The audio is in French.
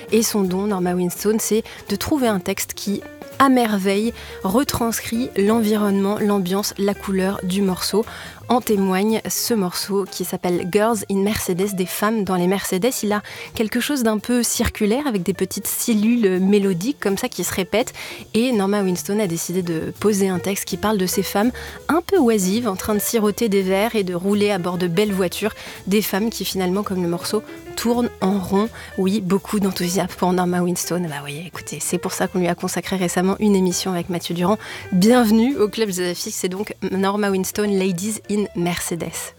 Et son don, Norma Winstone, c'est de trouver un texte qui, à merveille, retranscrit l'environnement, l'ambiance, la couleur du morceau. En témoigne ce morceau qui s'appelle Girls in Mercedes, des femmes dans les Mercedes. Il a quelque chose d'un peu circulaire avec des petites cellules mélodiques comme ça qui se répètent. Et Norma Winstone a décidé de poser un texte qui parle de ces femmes un peu oisives en train de siroter des verres et de rouler à bord de belles voitures. Des femmes qui finalement, comme le morceau, tournent en rond. Oui, beaucoup d'enthousiasme pour Norma Winstone. Bah oui, écoutez, c'est pour ça qu'on lui a consacré récemment une émission avec Mathieu Durand. Bienvenue au Club Jazz FX, c'est donc Norma Winstone, Ladies in Mercedes.